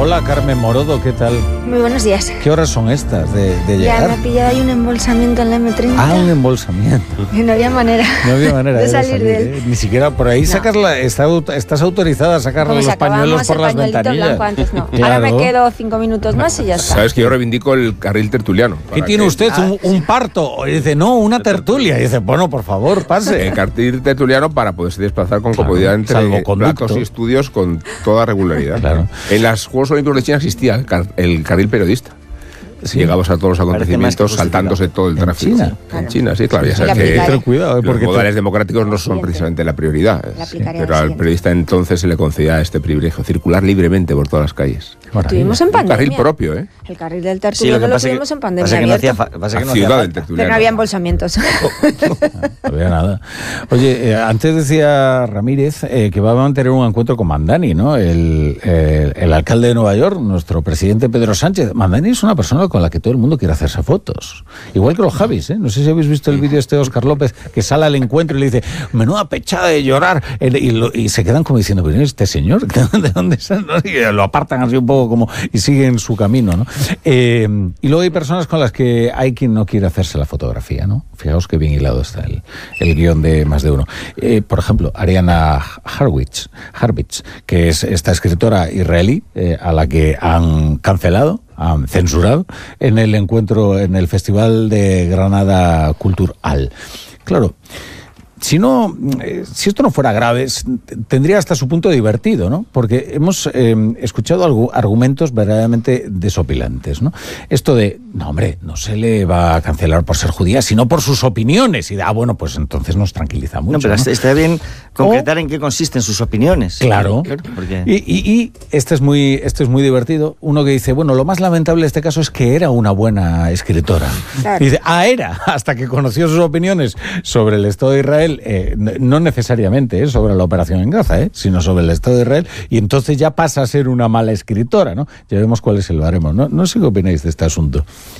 Hola, Carmen Morodo, ¿qué tal? Muy buenos días. ¿Qué horas son estas de llegar? Ya me ha pillado ahí un embolsamiento en la M30. Ah, un embolsamiento. Y no había manera. No había manera de salir de él. Ni siquiera por ahí sacas estás autorizada a sacar Como los pañuelos por las ventanillas. Antes no. Claro. Ahora me quedo 5 minutos más y ya está. Sabes que yo reivindico el carril tertuliano. ¿Qué tiene usted? ¿Un parto? Y dice, no, una tertulia. Y dice, bueno, por favor, pase. El carril tertuliano para poderse desplazar con comodidad entre platos y estudios con toda regularidad. Claro. En los Juegos Olímpicos de China existía el carril periodista. Sí. Llegabas a todos los acontecimientos saltándose todo el tráfico. ¿En China? En China, sí, claro. Ya sabes que cuidado, los modales democráticos no son precisamente la prioridad. Pero al periodista entonces se le concedía este privilegio, circular libremente por todas las calles. Tuvimos en pandemia. Un carril propio, ¿eh? El carril del tertuliano lo tuvimos en pandemia. Pasa que no ciudad del tertuliano. Pero no había embolsamientos. No había nada. Oye, antes decía Ramírez que va a mantener un encuentro con Mandani, ¿no? El alcalde de Nueva York, nuestro presidente Pedro Sánchez. Mandani es una persona con la que todo el mundo quiere hacerse fotos. Igual que los Javis, ¿eh? No sé si habéis visto el vídeo de Óscar López, que sale al encuentro y le dice, menuda pechada de llorar. Y se quedan como diciendo, pero este señor, ¿de dónde sale? Y lo apartan así un poco como y siguen su camino, ¿no? Y luego hay personas con las que hay quien no quiere hacerse la fotografía, ¿no? Fijaos qué bien hilado está el guión de Más de Uno. Por ejemplo, Ariana Harwitz, que es esta escritora israelí a la que han cancelado, han censurado en el encuentro, en el Festival de Granada Cultural. Claro, si esto no fuera grave, tendría hasta su punto divertido, ¿no? Porque hemos escuchado argumentos verdaderamente desopilantes, ¿no? Esto de, no, hombre, no se le va a cancelar por ser judía, sino por sus opiniones. Y bueno, pues entonces nos tranquiliza mucho. No, pero ¿no? Está bien concretar en qué consisten sus opinioes. Claro. Porque... Y este es muy divertido. Uno que dice, bueno, lo más lamentable de este caso es que era una buena escritora. Claro. Y dice, era, hasta que conoció sus opiniones sobre el Estado de Israel, no necesariamente sobre la operación en Gaza, sino sobre el Estado de Israel, y entonces ya pasa a ser una mala escritora, ¿no? Ya vemos cuál es el baremo, ¿no? No sé qué opináis de este asunto.